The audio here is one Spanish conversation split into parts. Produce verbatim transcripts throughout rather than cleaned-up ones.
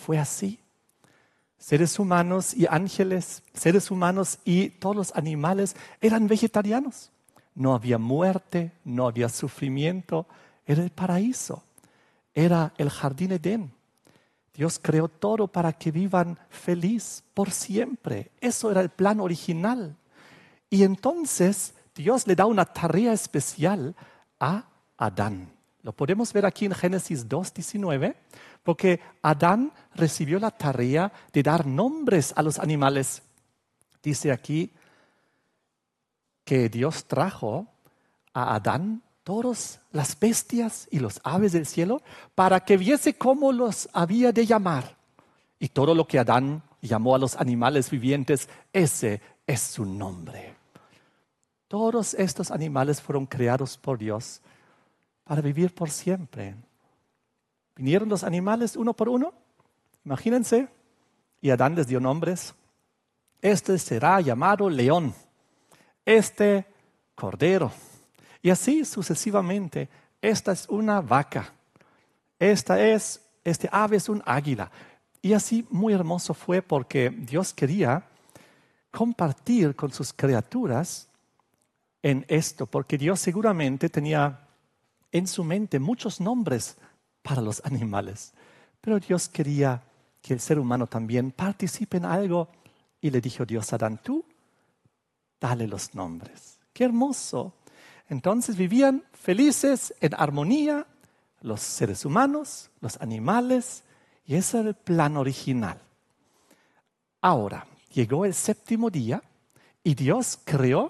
fue así. Seres humanos y ángeles, seres humanos y todos los animales eran vegetarianos. No había muerte, no había sufrimiento. Era el paraíso, era el jardín Edén. Dios creó todo para que vivan feliz por siempre. Eso era el plan original. Y entonces Dios le da una tarea especial a Adán. Lo podemos ver aquí en Génesis dos diecinueve, porque Adán recibió la tarea de dar nombres a los animales. Dice aquí que Dios trajo a Adán todas las bestias y los aves del cielo para que viese cómo los había de llamar. Y todo lo que Adán llamó a los animales vivientes, ese es su nombre. Todos estos animales fueron creados por Dios para vivir por siempre. Vinieron los animales uno por uno, imagínense, y Adán les dio nombres. Este será llamado león, este cordero, y así sucesivamente. Esta es una vaca, esta es, este ave es un águila. Y así muy hermoso fue porque Dios quería compartir con sus criaturas en esto, porque Dios seguramente tenía en su mente muchos nombres para los animales, pero Dios quería que el ser humano también participe en algo y le dijo Dios a Adán, tú dale los nombres. ¡Qué hermoso! Entonces vivían felices en armonía los seres humanos, los animales, y ese era el plan original. Ahora, llegó el séptimo día y Dios creó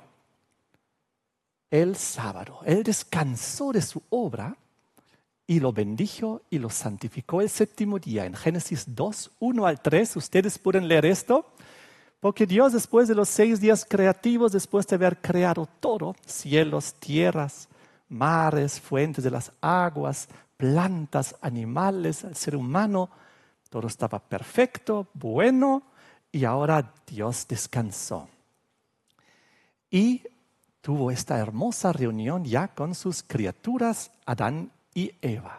el sábado. Él descansó de su obra y lo bendijo y lo santificó el séptimo día. En Génesis dos, uno al tres, ustedes pueden leer esto, porque Dios, después de los seis días creativos, después de haber creado todo, cielos, tierras, mares, fuentes de las aguas, plantas, animales, el ser humano, todo estaba perfecto, bueno, y ahora Dios descansó. Y tuvo esta hermosa reunión ya con sus criaturas, Adán y Eva.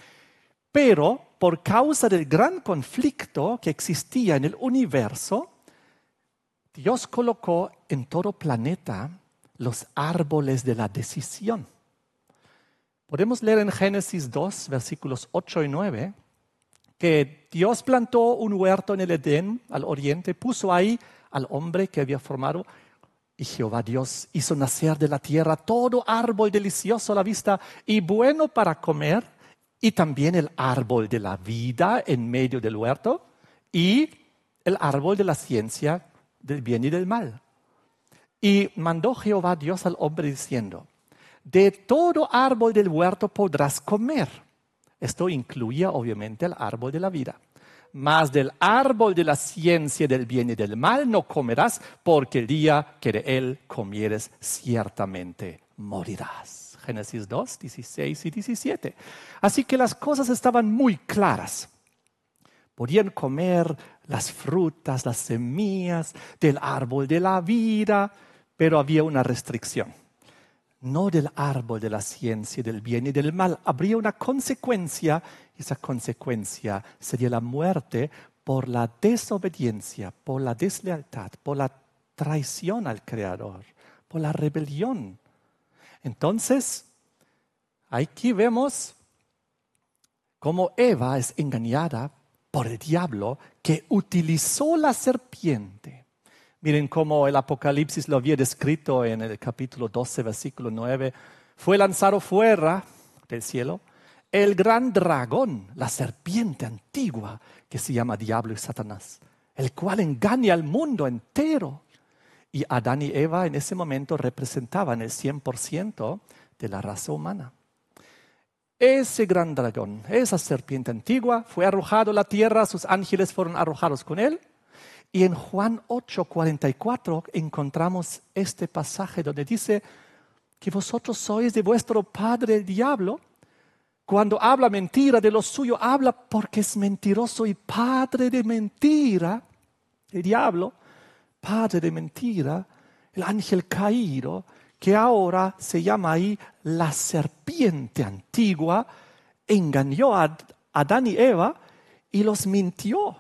Pero por causa del gran conflicto que existía en el universo, Dios colocó en todo planeta los árboles de la decisión. Podemos leer en Génesis dos, versículos ocho y nueve, que Dios plantó un huerto en el Edén, al oriente, puso ahí al hombre que había formado, y Jehová Dios hizo nacer de la tierra todo árbol delicioso a la vista y bueno para comer, y también el árbol de la vida en medio del huerto, y el árbol de la ciencia del bien y del mal. Y mandó Jehová Dios al hombre diciendo, de todo árbol del huerto podrás comer. Esto incluía obviamente el árbol de la vida. Mas del árbol de la ciencia del bien y del mal no comerás, porque el día que de él comieres ciertamente morirás. Génesis dos, dieciséis y diecisiete. Así que las cosas estaban muy claras. Podían comer las frutas, las semillas del árbol de la vida, pero había una restricción. No del árbol de la ciencia del bien y del mal. Habría una consecuencia, y esa consecuencia sería la muerte por la desobediencia, por la deslealtad, por la traición al Creador, por la rebelión. Entonces, aquí vemos cómo Eva es engañada por el diablo que utilizó la serpiente. Miren cómo el Apocalipsis lo había descrito en el capítulo doce, versículo nueve. Fue lanzado fuera del cielo el gran dragón, la serpiente antigua que se llama Diablo y Satanás, el cual engaña al mundo entero. Y Adán y Eva en ese momento representaban el cien por ciento de la raza humana. Ese gran dragón, esa serpiente antigua, fue arrojado a la tierra, sus ángeles fueron arrojados con él. Y en Juan ocho, cuarenta y cuatro encontramos este pasaje donde dice que vosotros sois de vuestro padre el diablo. Cuando habla mentira de lo suyo, habla porque es mentiroso y padre de mentira. El diablo, padre de mentira, el ángel caído, que ahora se llama ahí la serpiente antigua, engañó a Adán y Eva y los mintió.